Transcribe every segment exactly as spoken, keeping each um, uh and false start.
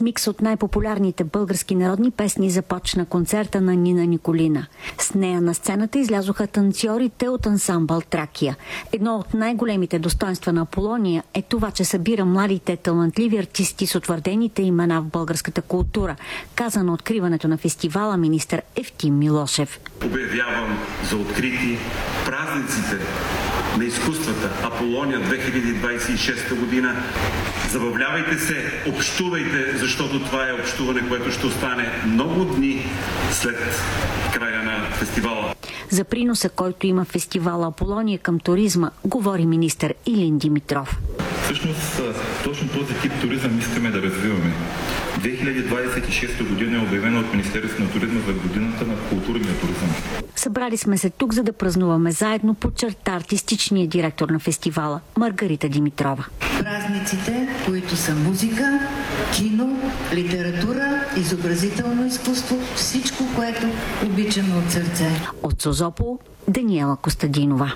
микс от най-популярните български народни песни започна концерта на Нина Николина. С нея на сцената излязоха танцорите от ансамбъл Тракия. Едно от най-големите достоинства на Аполония е това, че събира младите талантливи артисти с утвърдените имена в българската култура, каза на откриването на фестивала министър Евтим Милошев. Обявявам за открити празниците на изкуствата Аполония две хиляди двадесет и шеста година. Забавлявайте се, общувайте, защото това е общуване, което ще остане много дни след края на фестивала. За приноса, който има фестивала Аполония към туризма, говори министър Илин Димитров. Всъщност, точно този тип туризъм искаме да развиваме. две хиляди двадесет и шеста година е обявена от Министерството на туризма за годината на културния туризъм. Събрали сме се тук, за да празнуваме заедно, подчерта артистичният директор на фестивала Маргарита Димитрова. Празниците, които са музика, кино, литература, изобразително изкуство, всичко, което обичаме от сърце. От Созопол, Даниела Костадинова.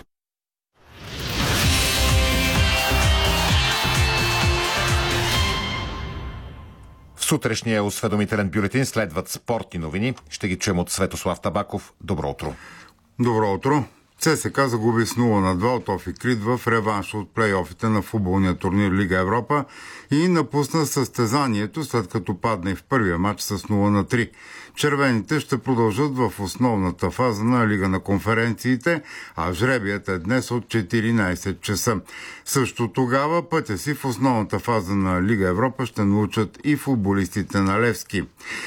В сутрешния осведомителен бюлетин следват спортни новини. Ще ги чуем от Светослав Табаков. Добро утро. Добро утро. ЦСКА загуби с нула на два от Офи Крит в реванш от плейофите на футболния турнир Лига Европа и напусна състезанието, след като падне в първия матч с нула на три. Червените ще продължат в основната фаза на Лига на конференциите, а жребият е днес от четиринадесет часа. Също тогава пътя си в основната фаза на Лига Европа ще научат и футболистите на Левски.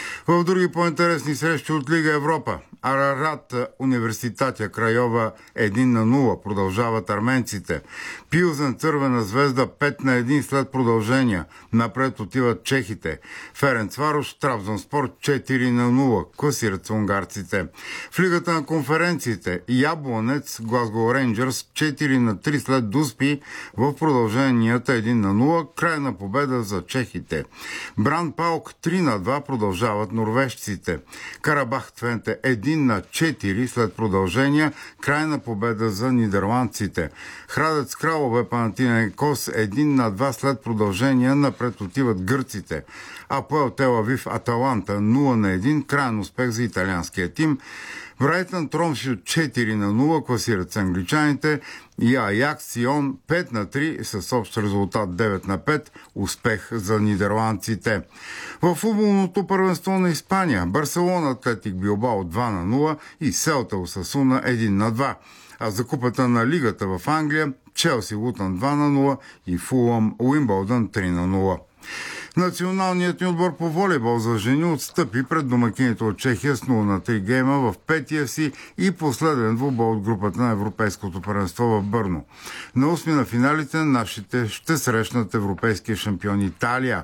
В други по-интересни срещи от Лига Европа, Арарат Университатия Крайова едно на нула продължават арменците. Пилзен Цървена звезда пет на едно след продължения. Напред отиват чехите. Ференцварош Трабзонспор четири на нула класират се унгарците. В Лигата на конференциите Яблонец Глазго Рейнджърс четири на три след Дуспи в продълженията едно на нула, крайна победа за чехите. Бран Паук три на два продължават норвежците. Карабах Твенте едно на четири след продължения, крайна победа за нидерландците. Храдец Кралове Панатинайкос едно на два след продължения, напред отиват гърците. Апоел Тел Авив Аталанта нула на едно, крайен успех за италианския тим. Брайтън Тромшют четири на нула класират с англичаните и Аякс Сион пет на три с общ резултат девет на пет, успех за нидерландците. В футболното първенство на Испания Барселона Атлетик Билбао два на нула и Селта Осасуна едно на два. А за купата на лигата в Англия Челси Лутън два на нула и Фулъм Уимбълдън три на нула. Националният ни отбор по волейбол за жени отстъпи пред домакините от Чехия с нула на три гейма в петия си и последен двубой от групата на Европейското първенство в Бърно. На осми на финалите нашите ще срещнат европейския шампион Италия.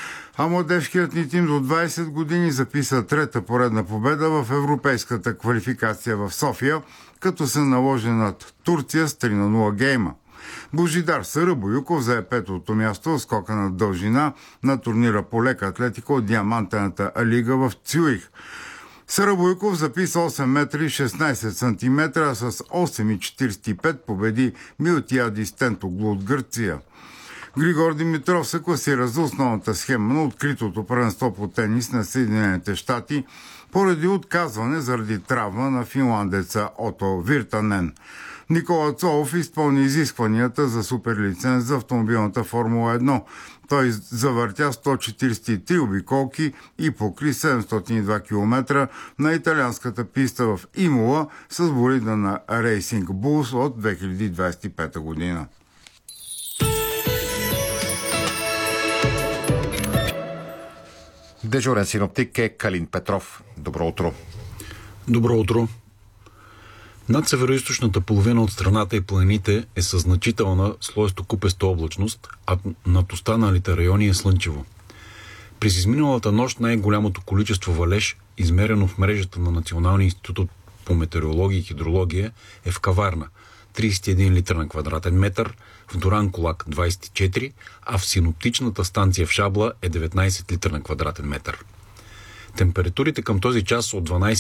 А младежкият ни тим до двадесет години записа трета поредна победа в европейската квалификация в София, като се наложи над Турция с три на нула гейма. Божидар Сарабоюков зае петото място в скока на дължина на турнира по лека атлетика от Диамантената лига в Цюрих. Сарабоюков записа осем метра и шестнадесет сантиметра, с осем и четиридесет и пет победи Милтиадис Тентоглу от Гърция. Григор Димитров се класира за основната схема на откритото първенство по тенис на Съединените щати поради отказване заради травма на финландеца Ото Виртанен. Никола Цолов изпълни изискванията за суперлиценз за автомобилната Формула едно. Той завъртя сто четиридесет и три обиколки и покри седемстотин и два километра на италианската писта в Имола с болида на Racing Bulls от две хиляди двадесет и пета година. Дежурен синоптик е Калин Петров. Добро утро. Добро утро. Над североизточната половина от страната и планините е със значителна слоесто-купеста облачност, а над останалите райони е слънчево. През изминалата нощ най-голямото количество валеж, измерено в мрежата на Националния институт по метеорология и хидрология, е в Каварна – тридесет и един литра на квадратен метър, в Дуранкулак – двадесет и четири, а в синоптичната станция в Шабла е деветнадесет литра на квадратен метър. Температурите към този час от дванадесет